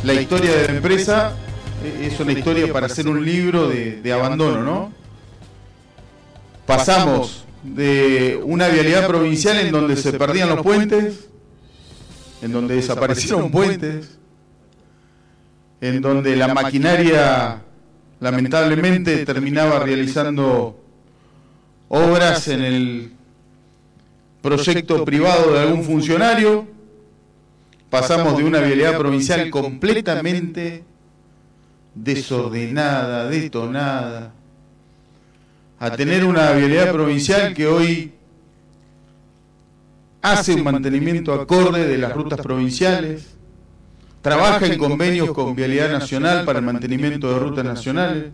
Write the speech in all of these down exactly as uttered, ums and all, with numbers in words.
la historia de la empresa es una historia para hacer un libro de, de abandono, ¿no? Pasamos de una vialidad provincial en donde se perdían los puentes, en donde desaparecieron puentes, en donde la maquinaria lamentablemente terminaba realizando obras en el proyecto privado de algún funcionario. Pasamos de una vialidad provincial completamente desordenada, detonada, a tener una vialidad provincial que hoy hace un mantenimiento acorde de las rutas provinciales, trabaja en convenios con Vialidad Nacional para el mantenimiento de rutas nacionales.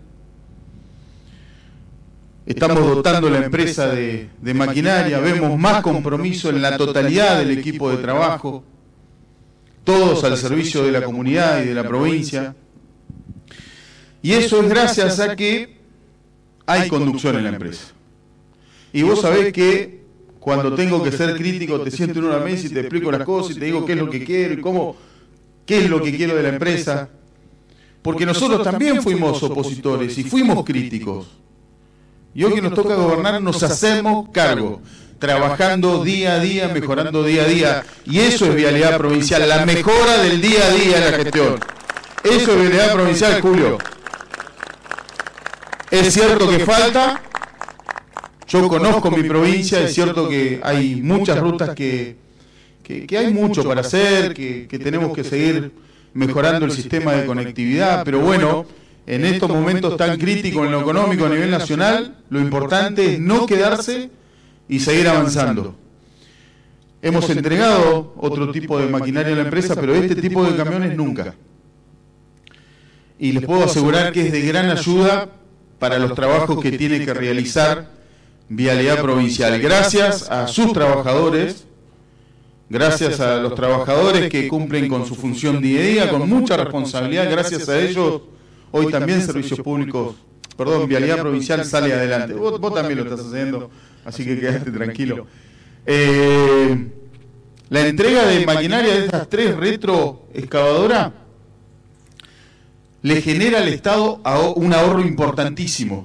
Estamos dotando a la empresa de, de maquinaria, vemos más compromiso en la totalidad del equipo de trabajo, todos al servicio de la comunidad y de la provincia. Y eso es gracias a que hay conducción en la empresa. Y vos sabés que cuando tengo que ser crítico te siento en una mesa y te explico las cosas y te digo qué es lo que quiero y cómo, qué es lo que quiero de la empresa. Porque nosotros también fuimos opositores y fuimos críticos. Y hoy que nos toca gobernar nos hacemos cargo, trabajando día a día, mejorando día a día. Y eso es vialidad provincial, la mejora del día a día en la gestión. Eso es vialidad provincial, Julio. Es cierto que falta, yo conozco mi provincia, es cierto que hay muchas rutas que, que, que hay mucho para hacer, que, que tenemos que seguir mejorando el sistema de conectividad, pero bueno, en estos momentos tan críticos en lo económico a nivel nacional, lo importante es no quedarse y seguir avanzando. Hemos entregado otro tipo de maquinaria a la empresa, pero este tipo de camiones nunca. Y les puedo asegurar que es de gran ayuda para los trabajos que tiene que realizar Vialidad Provincial. Gracias a sus trabajadores, gracias a los trabajadores que cumplen con su función día a día, con mucha responsabilidad, gracias a ellos, hoy también Servicios Públicos, perdón, Vialidad Provincial sale adelante. Vos, vos también lo estás haciendo, así que quédate tranquilo. Eh, la entrega de maquinaria de estas tres retroexcavadoras le genera al Estado un ahorro importantísimo.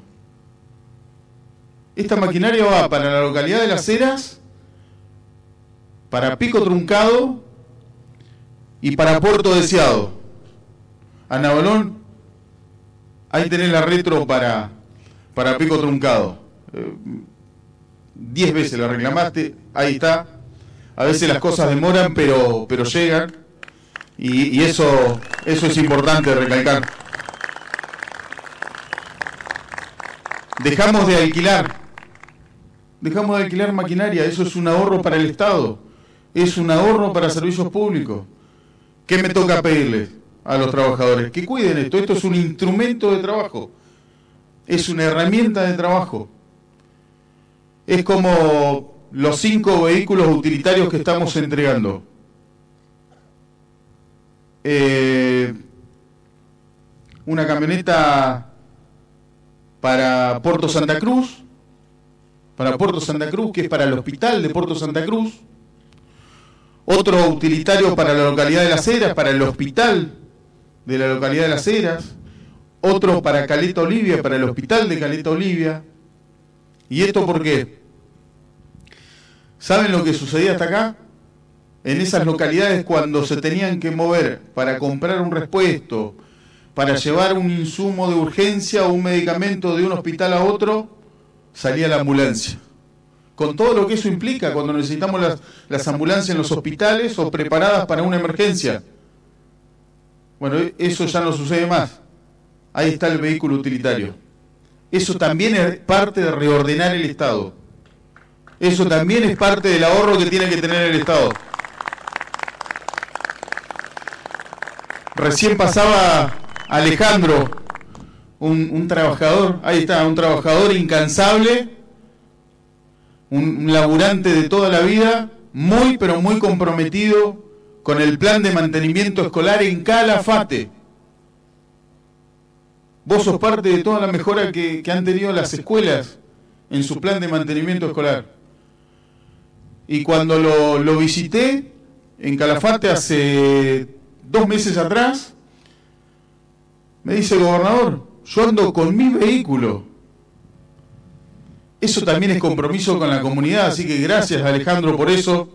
Esta maquinaria va para la localidad de Las Heras, para Pico Truncado y para Puerto Deseado. Ana Bolón, ahí tenés la retro para, para Pico Truncado. Eh, diez veces la reclamaste, ahí está. A veces las cosas demoran, pero, pero llegan. Y, y eso, eso es importante recalcar. Dejamos de alquilar, dejamos de alquilar maquinaria, eso es un ahorro para el Estado, es un ahorro para servicios públicos. ¿Qué me toca pedirles a los trabajadores? Que cuiden esto, esto es un instrumento de trabajo, es una herramienta de trabajo. Es como los cinco vehículos utilitarios que estamos entregando. Eh, una camioneta para Puerto Santa Cruz, para Puerto Santa Cruz, que es para el hospital de Puerto Santa Cruz, otro utilitario para la localidad de Las Heras, para el hospital de la localidad de Las Heras, otro para Caleta Olivia, para el hospital de Caleta Olivia. ¿Y esto por qué? ¿Saben lo que sucedía hasta acá? En esas localidades, cuando se tenían que mover para comprar un repuesto, para llevar un insumo de urgencia o un medicamento de un hospital a otro, salía la ambulancia. Con todo lo que eso implica cuando necesitamos las, las ambulancias en los hospitales o preparadas para una emergencia. Bueno, eso ya no sucede más. Ahí está el vehículo utilitario. Eso también es parte de reordenar el Estado. Eso también es parte del ahorro que tiene que tener el Estado. Recién pasaba Alejandro, un, un trabajador, ahí está, un trabajador incansable, un, un laburante de toda la vida, muy pero muy comprometido con el plan de mantenimiento escolar en Calafate. Vos sos parte de toda la mejora que, que han tenido las escuelas en su plan de mantenimiento escolar. Y cuando lo, lo visité en Calafate hace dos meses atrás, Me dice el gobernador, yo ando con mi vehículo. Eso también es compromiso con la comunidad, así que gracias Alejandro por eso.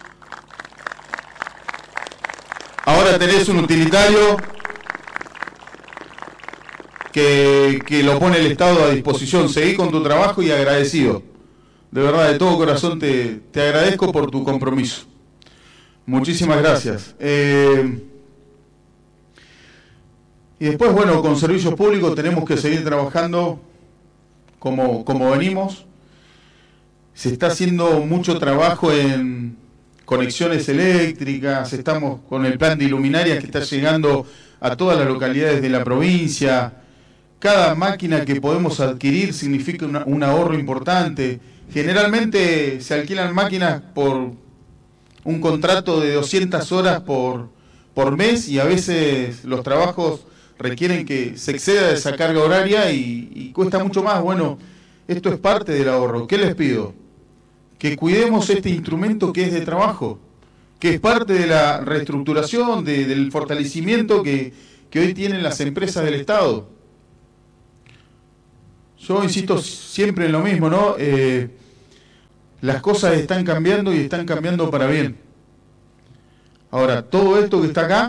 Ahora tenés un utilitario que, que lo pone el Estado a disposición. Seguí con tu trabajo y agradecido. De verdad, de todo corazón te, te agradezco por tu compromiso. Muchísimas gracias. Eh, y después, bueno, con servicios públicos tenemos que seguir trabajando como, como venimos. Se está haciendo mucho trabajo en conexiones eléctricas, estamos con el plan de iluminarias que está llegando a todas las localidades de la provincia. Cada máquina que podemos adquirir significa una, un ahorro importante. Generalmente se alquilan máquinas por un contrato de doscientas horas por, por mes y a veces los trabajos requieren que se exceda de esa carga horaria y, y cuesta mucho más. Bueno, esto es parte del ahorro. ¿Qué les pido? Que cuidemos este instrumento que es de trabajo, que es parte de la reestructuración, de, del fortalecimiento que, que hoy tienen las empresas del Estado. Yo insisto siempre en lo mismo, ¿no? Eh, las cosas están cambiando y están cambiando para bien. Ahora, todo esto que está acá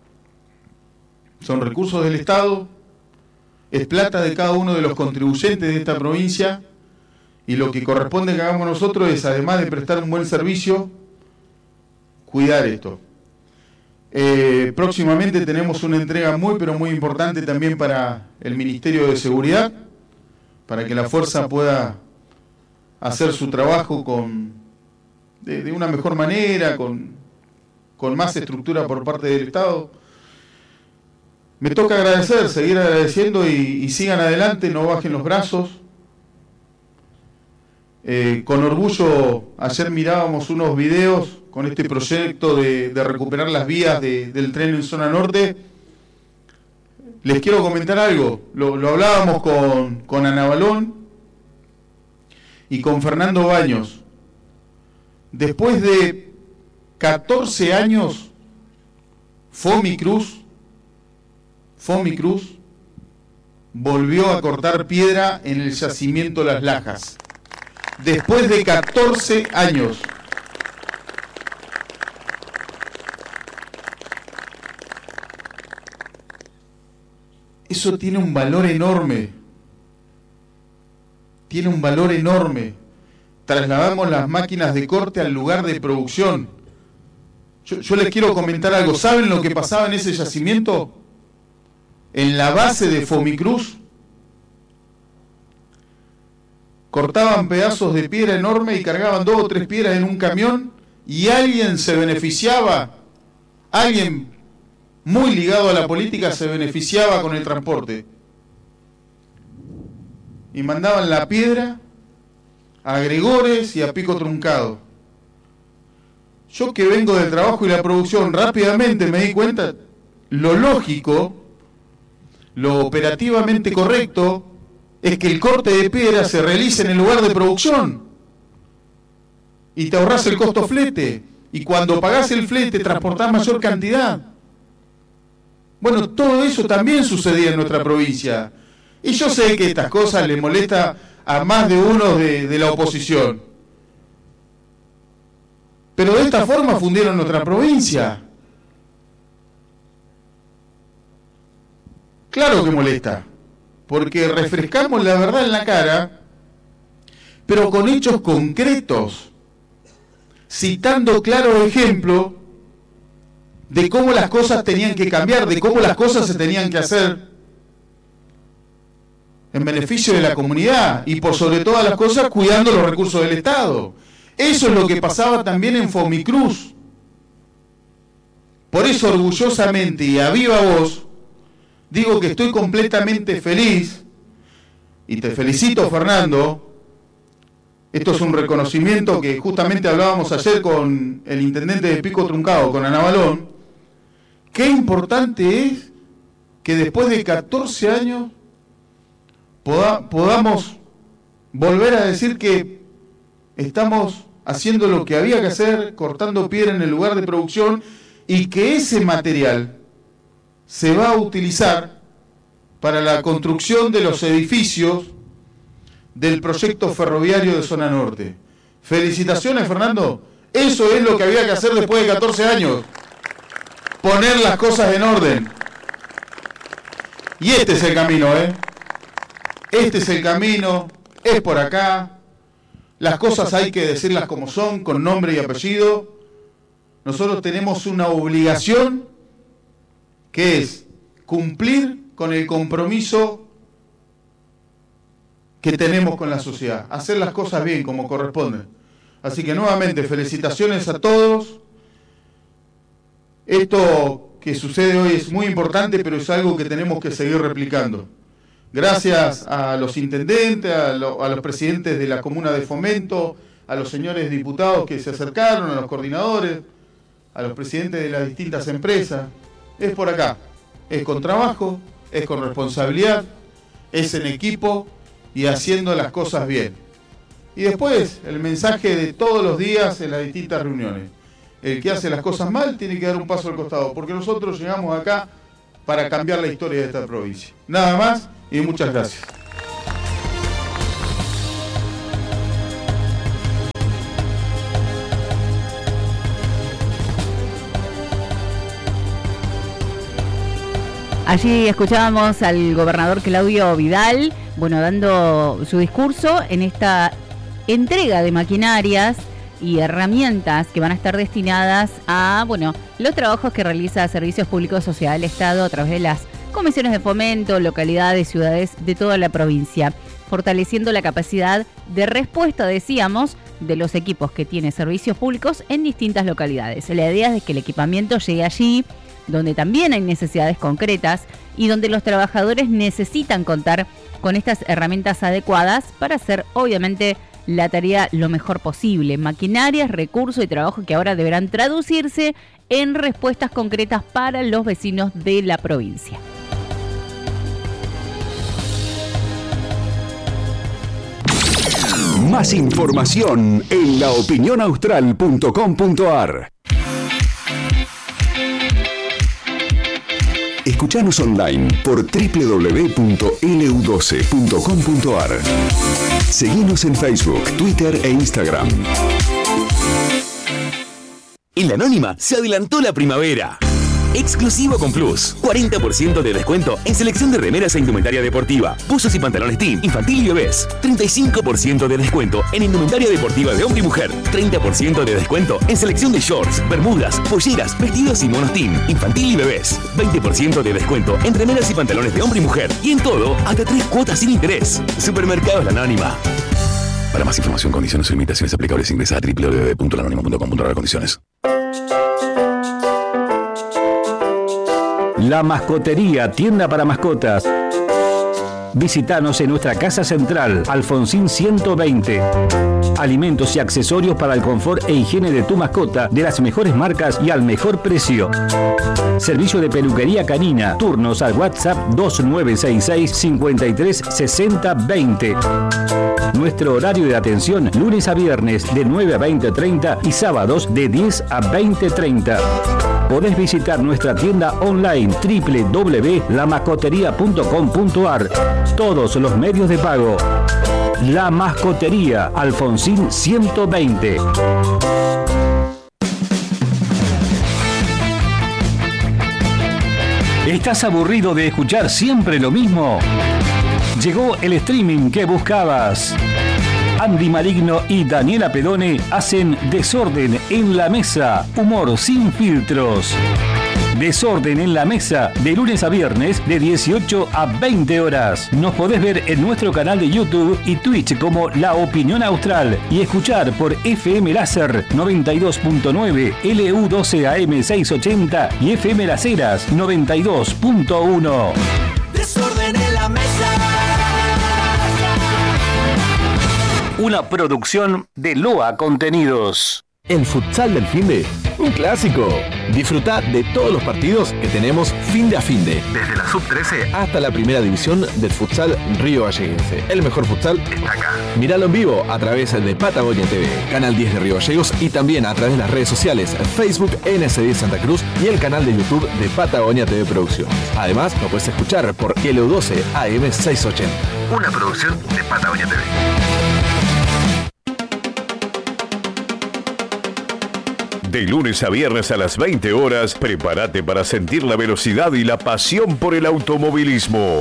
son recursos del Estado, es plata de cada uno de los contribuyentes de esta provincia, y lo que corresponde que hagamos nosotros es, además de prestar un buen servicio, cuidar esto. Eh, próximamente tenemos una entrega muy, pero muy importante también para el Ministerio de Seguridad, para que la fuerza pueda hacer su trabajo con, de, de una mejor manera, con, con más estructura por parte del Estado. Me toca agradecer, seguir agradeciendo y, y sigan adelante, no bajen los brazos. Eh, con orgullo, ayer mirábamos unos videos con este proyecto de, de recuperar las vías de, del tren en zona norte. Les quiero comentar algo, lo, lo hablábamos con, con Ana Balón y con Fernando Baños. Después de catorce años, Fomi Cruz, Fomi Cruz volvió a cortar piedra en el yacimiento Las Lajas. Después de catorce años. Eso tiene un valor enorme. Tiene un valor enorme. Trasladamos las máquinas de corte al lugar de producción. Yo, yo les quiero comentar algo. ¿Saben lo que pasaba en ese yacimiento? En la base de Fomicruz cortaban pedazos de piedra enorme y cargaban dos o tres piedras en un camión y alguien se beneficiaba, alguien muy ligado a la política se beneficiaba con el transporte. Y mandaban la piedra a Gregores y a Pico Truncado. Yo que vengo del trabajo y la producción, rápidamente me di cuenta, lo lógico, lo operativamente correcto, es que el corte de piedra se realice en el lugar de producción. Y te ahorrás el costo flete. Y cuando pagás el flete, transportás mayor cantidad. Bueno, todo eso también sucedía en nuestra provincia. Y yo sé que estas cosas le molesta a más de uno de, de la oposición. Pero de esta forma fundieron nuestra provincia. Claro que molesta, porque refrescamos la verdad en la cara, pero con hechos concretos, citando claro ejemplo de cómo las cosas tenían que cambiar, de cómo las cosas se tenían que hacer en beneficio de la comunidad y por sobre todas las cosas cuidando los recursos del Estado. Eso es lo que pasaba también en Fomicruz. Por eso orgullosamente y a viva voz digo que estoy completamente feliz y te felicito, Fernando. Esto es un reconocimiento que justamente hablábamos ayer con el intendente de Pico Truncado, con Ana Balón. Qué importante es que después de catorce años poda, podamos volver a decir que estamos haciendo lo que había que hacer, cortando piedra en el lugar de producción, y que ese material se va a utilizar para la construcción de los edificios del proyecto ferroviario de Zona Norte. Felicitaciones, Fernando. Eso es lo que había que hacer después de catorce años. Poner las cosas en orden. Y este es el camino, ¿eh? Este es el camino, es por acá. Las cosas hay que decirlas como son, con nombre y apellido. Nosotros tenemos una obligación que es cumplir con el compromiso que tenemos con la sociedad, hacer las cosas bien como corresponde. Así que nuevamente felicitaciones a todos. Esto que sucede hoy es muy importante, pero es algo que tenemos que seguir replicando. Gracias a los intendentes, a, lo, a los presidentes de la comuna de Fomento, a los señores diputados que se acercaron, a los coordinadores, a los presidentes de las distintas empresas. Es por acá, es con trabajo, es con responsabilidad, es en equipo y haciendo las cosas bien. Y después, el mensaje de todos los días en las distintas reuniones. El que hace las cosas mal tiene que dar un paso al costado, porque nosotros llegamos acá para cambiar la historia de esta provincia. Nada más y muchas gracias. Allí escuchábamos al gobernador Claudio Vidal, bueno, dando su discurso en esta entrega de maquinarias y herramientas que van a estar destinadas a, bueno, los trabajos que realiza Servicios Públicos Sociedad del Estado a través de las comisiones de fomento, localidades, ciudades de toda la provincia, fortaleciendo la capacidad de respuesta, decíamos, de los equipos que tiene Servicios Públicos en distintas localidades. La idea es que el equipamiento llegue allí donde también hay necesidades concretas y donde los trabajadores necesitan contar con estas herramientas adecuadas para hacer, obviamente, la tarea lo mejor posible. Maquinarias, recursos y trabajo que ahora deberán traducirse en respuestas concretas para los vecinos de la provincia. Más información en la opinión austral punto com punto a r. Escuchanos online por doble u doble u doble u punto l u doce punto com punto a r. Seguinos en Facebook, Twitter e Instagram. En La Anónima se adelantó la primavera. Exclusivo con Plus. cuarenta por ciento de descuento en selección de remeras e indumentaria deportiva, buzos y pantalones teen, infantil y bebés. treinta y cinco por ciento de descuento en indumentaria deportiva de hombre y mujer. treinta por ciento de descuento en selección de shorts, bermudas, polleras, vestidos y monos teen, infantil y bebés. veinte por ciento de descuento en remeras y pantalones de hombre y mujer. Y en todo, hasta tres cuotas sin interés. Supermercados La Anónima. Para más información, condiciones y limitaciones aplicables, ingresa a doble u doble u doble u punto la anónima punto com punto a r condiciones. La Mascotería, tienda para mascotas. Visítanos en nuestra casa central, Alfonsín ciento veinte. Alimentos y accesorios para el confort e higiene de tu mascota, de las mejores marcas y al mejor precio. Servicio de peluquería canina. Turnos al WhatsApp dos nueve seis seis, cinco tres seis cero dos cero. Nuestro horario de atención, lunes a viernes de nueve a veinte treinta y sábados de diez a veinte treinta. Podés visitar nuestra tienda online doble u doble u doble u punto la mascotería punto com punto a r. Todos los medios de pago. La Mascotería, Alfonsín ciento veinte. ¿Estás aburrido de escuchar siempre lo mismo? Llegó el streaming que buscabas. Andy Maligno y Daniela Pedone hacen Desorden en la Mesa, humor sin filtros. Desorden en la Mesa, de lunes a viernes, de dieciocho a veinte horas. Nos podés ver en nuestro canal de YouTube y Twitch como La Opinión Austral y escuchar por F M Láser noventa y dos punto nueve, L U doce A M seiscientos ochenta y F M Las Heras noventa y dos punto uno. Desorden en la Mesa. Una producción de Loa Contenidos. El futsal del finde Un clásico. Disfruta de todos los partidos que tenemos fin de a fin de. Desde la sub trece hasta la primera división del futsal Río Galleguense. El mejor futsal está acá. Míralo en vivo a través de Patagonia T V, Canal diez de Río Gallegos y también a través de las redes sociales Facebook N S diez Santa Cruz y el canal de YouTube de Patagonia T V Producciones. Además, lo puedes escuchar por L U doce A M seiscientos ochenta. Una producción de Patagonia T V. De lunes a viernes a las veinte horas, prepárate para sentir la velocidad y la pasión por el automovilismo.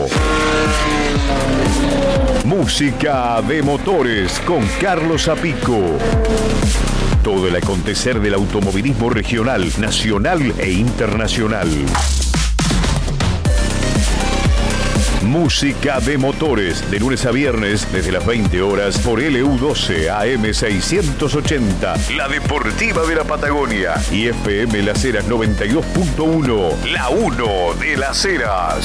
Música de motores con Carlos Zapico. Todo el acontecer del automovilismo regional, nacional e internacional. Música de motores, de lunes a viernes, desde las veinte horas, por L U doce A M seiscientos ochenta, la deportiva de la Patagonia, y F M Las Heras noventa y dos punto uno, la uno de Las Heras.